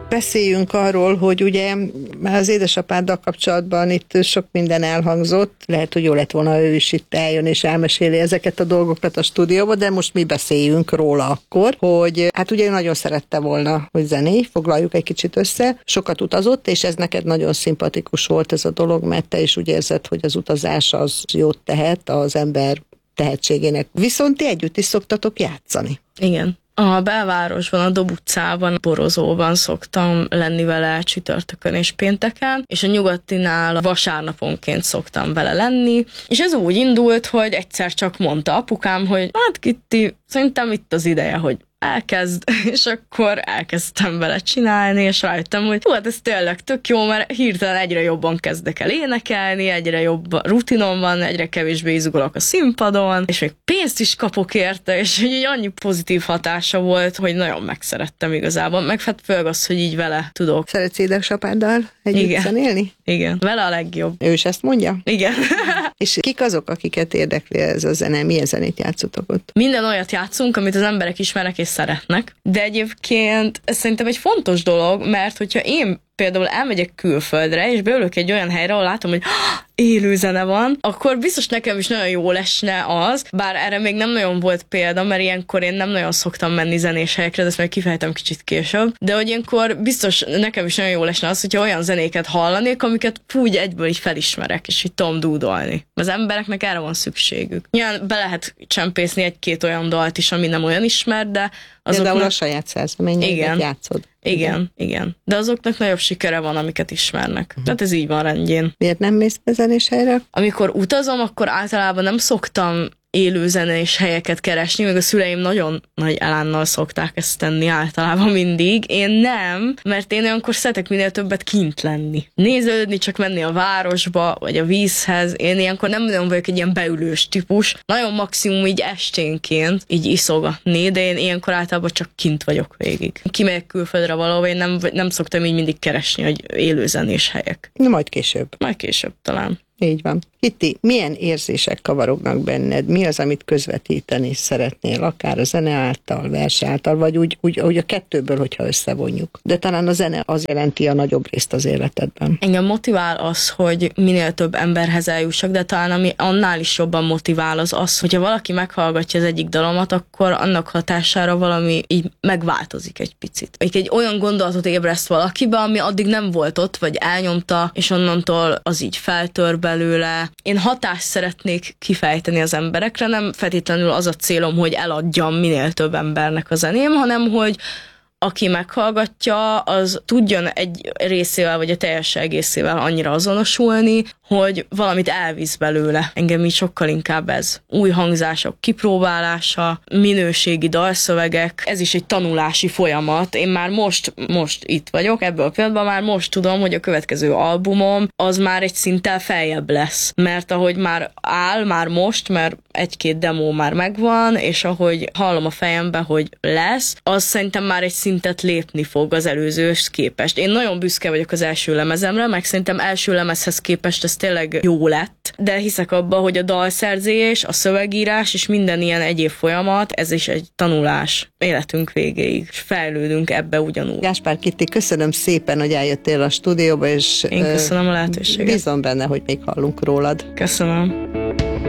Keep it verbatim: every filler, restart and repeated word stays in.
Beszéljünk arról, hogy ugye már az édesapáddal kapcsolatban itt sok minden elhangzott, lehet, hogy jó lett volna, ő is itt eljön és elmeséli ezeket a dolgokat a stúdióba, de most mi beszéljünk róla akkor, hogy hát ugye nagyon szerette volna, hogy zenéj, foglaljuk egy kicsit össze, sokat utazott, és ez neked nagyon szimpatikus volt ez a dolog, mert te is úgy érzed, hogy az utazás az jót tehet az ember tehetségének. Viszont ti együtt is szoktatok játszani. Igen. A belvárosban, a Dob utcában, Borozóban szoktam lenni vele csütörtökön és pénteken, és a Nyugatinál vasárnaponként szoktam vele lenni, és ez úgy indult, hogy egyszer csak mondta apukám, hogy hát Kitti, szerintem itt az ideje, hogy elkezd, és akkor elkezdtem vele csinálni, és rájöttem, hogy hú, hát ez tényleg tök jó, mert hirtelen egyre jobban kezdek el énekelni, egyre jobb rutinom van, egyre kevésbé izgulok a színpadon, és még pénzt is kapok érte, és hogy így annyi pozitív hatása volt, hogy nagyon megszerettem igazából, meg hát főleg az, hogy így vele tudok. Szeretsz édesapáddal együtt zenélni? Igen, vele a legjobb. Ő is ezt mondja? Igen. És kik azok, akiket érdekli ez a zene? Milyen zenét játszotok ott? Minden olyat játszunk, amit az emberek ismernek és szeretnek, de egyébként ez szerintem egy fontos dolog, mert hogyha én például elmegyek külföldre, és beülök egy olyan helyre, ahol látom, hogy élő zene van, akkor biztos nekem is nagyon jól esne az, bár erre még nem nagyon volt példa, mert ilyenkor én nem nagyon szoktam menni zenés helyekre, de ezt meg kifejtem kicsit később, de hogy ilyenkor biztos nekem is nagyon jól esne az, hogyha olyan zenéket hallanék, amiket úgy egyből így felismerek, és így tudom dúdolni. Az embereknek erre van szükségük. Nyilván be lehet csempészni egy-két olyan dalt is, ami nem olyan ismert, de azoknak... Például a saját szerzeményeket játszod. Igen, igen. De azoknak nagyobb sikere van, amiket ismernek. Uh-huh. Tehát ez így van rendjén. Miért nem mész be zenés helyre? Amikor utazom, akkor általában nem szoktam élő zenés helyeket keresni, meg a szüleim nagyon nagy elánnal szokták ezt tenni általában mindig. Én nem, mert én olyankor szeretek minél többet kint lenni. Néződni, csak menni a városba, vagy a vízhez. Én ilyenkor nem nagyon vagyok egy ilyen beülős típus. Nagyon maximum így esténként így iszogatni, de én ilyenkor általában csak kint vagyok végig. Kimegyek külföldre valahol, én nem, nem szoktam így mindig keresni, hogy élő zenés helyek. Na, majd később. Majd később talán. Így van. Kitti, milyen érzések kavarognak benned? Mi az, amit közvetíteni szeretnél? Akár a zene által, vers által, vagy úgy, úgy, úgy a kettőből, hogyha összevonjuk. De talán a zene az jelenti a nagyobb részt az életedben. Engem motivál az, hogy minél több emberhez eljussak, de talán ami annál is jobban motivál az az, hogyha valaki meghallgatja az egyik dalomat, akkor annak hatására valami így megváltozik egy picit. Egy olyan gondolatot ébreszt valakibe, ami addig nem volt ott, vagy elnyomta, és onnantól az így feltör belőle. Én hatást szeretnék kifejteni az emberekre, nem feltétlenül az a célom, hogy eladjam minél több embernek a zeném, hanem hogy aki meghallgatja, az tudjon egy részével, vagy a teljes egészével annyira azonosulni, hogy valamit elvisz belőle. Engem így sokkal inkább ez. Új hangzások kipróbálása, minőségi dalszövegek, ez is egy tanulási folyamat. Én már most, most itt vagyok, ebből a pillanatban már most tudom, hogy a következő albumom az már egy szinttel feljebb lesz. Mert ahogy már áll, már most, mert egy-két demo már megvan, és ahogy hallom a fejembe, hogy lesz, az szerintem már egy szintet lépni fog az előzőhöz képest. Én nagyon büszke vagyok az első lemezemre, meg szerintem első lemezhez képest ez tényleg jó lett, de hiszek abba, hogy a dalszerzés, a szövegírás és minden ilyen egyéb folyamat, ez is egy tanulás életünk végéig, és fejlődünk ebbe ugyanúgy. Gáspár Kitti, köszönöm szépen, hogy eljöttél a stúdióba, és én köszönöm a lehetőséget. Bízom benne, hogy még hallunk rólad. Köszönöm.